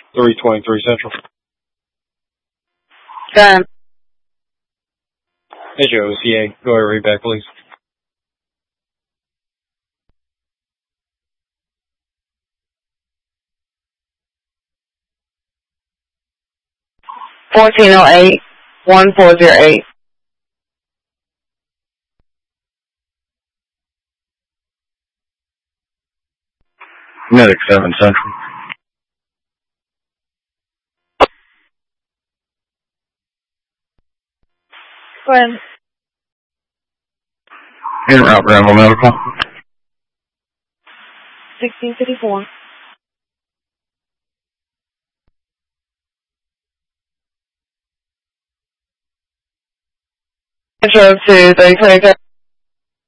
323 Central. Done. HOCA. Go ahead, read back, please. $1408-1408. Medic 7 Central. Go ahead. En route, Ramble Medical. 1654. Intro to 30